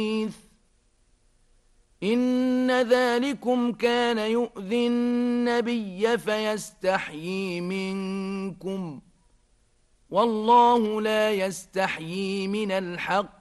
إن ذلكم كان يؤذي النبي فيستحيي منكم، والله لا يستحيي من الحق،